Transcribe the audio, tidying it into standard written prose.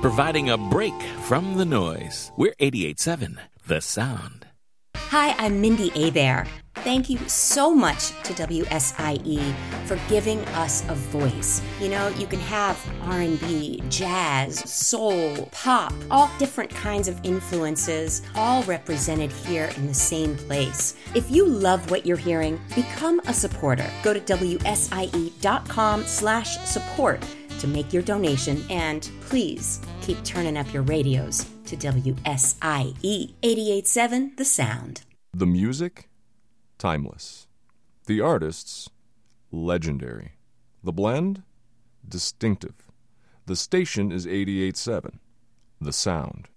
providing a break from the noise. We're 88.7 The Sound. Hi, I'm Mindy Abair. Thank you so much to WSIE for giving us a voice. You know, you can have R&B, jazz, soul, pop, all different kinds of influences, all represented here in the same place. If you love what you're hearing, become a supporter. Go to WSIE.com/support to make your donation, and please keep turning up your radios to WSIE 88.7 The Sound. The music, timeless. The artists, legendary. The blend, distinctive. The station is 88.7 The Sound.